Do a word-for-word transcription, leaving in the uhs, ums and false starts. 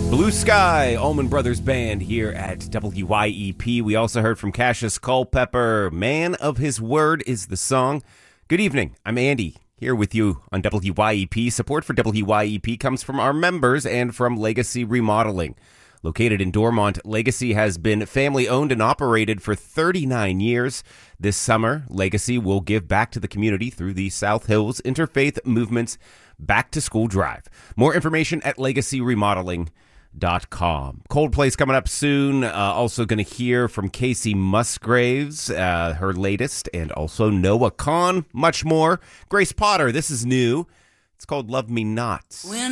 Blue Sky, Allman Brothers Band here at W Y E P. We also heard from Cassius Culpepper. Man of His Word is the song. Good evening. I'm Andy here with you on W Y E P. Support for W Y E P comes from our members and from Legacy Remodeling. Located in Dormont, Legacy has been family-owned and operated for thirty-nine years. This summer, Legacy will give back to the community through the South Hills Interfaith Movement's Back to School Drive. More information at legacy remodeling dot com. Coldplay's coming up soon. Uh, also going to hear from Casey Musgraves, uh, her latest, and also Noah Kahan. Much more. Grace Potter, this is new. It's called Love Me Not. When